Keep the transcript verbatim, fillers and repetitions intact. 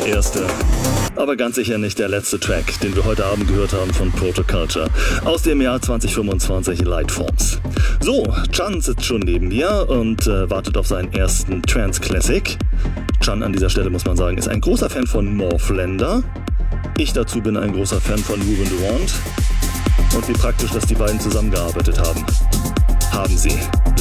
erste, aber ganz sicher nicht der letzte Track, den wir heute Abend gehört haben von Protoculture aus dem Jahr zwanzig fünfundzwanzig, Lightforms. So, Chan sitzt schon neben mir und äh, wartet auf seinen ersten Trance Classic. Chan an dieser Stelle, muss man sagen, ist ein großer Fan von Morphlander. Ich dazu bin ein großer Fan von Ruben Durant. Und wie praktisch, dass die beiden zusammengearbeitet haben. Haben sie.